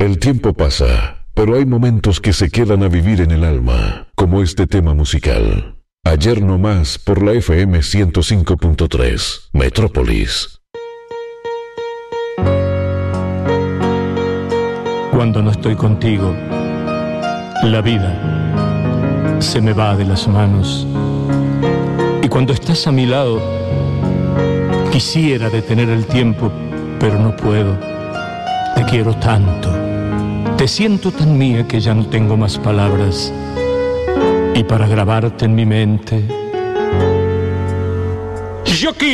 El tiempo pasa, pero hay momentos que se quedan a vivir en el alma, como este tema musical. Ayer no más por la FM 105.3, Metrópolis. Cuando no estoy contigo, la vida se me va de las manos. Y cuando estás a mi lado, quisiera detener el tiempo, pero no puedo. Te quiero tanto, te siento tan mía que ya no tengo más palabras. Y para grabarte en mi mente, yo quiero